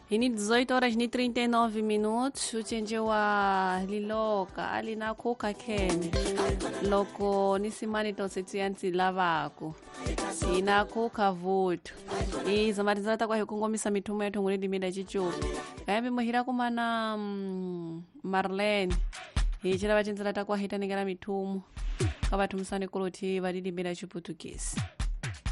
Ini 18 horas ni 39 minutos, uchenjewa liloka ali na kuka kene loko nisimani tosetianti lavako ina kuka vutu zamati zalata kwa hikungomisa mitumo yetu ngulidi mida chichupi kayambi muhira kumana Marlene ichira vachinzalata kwa hitaningana mitumo kavatumusani kuloti validi mida chiputukisi.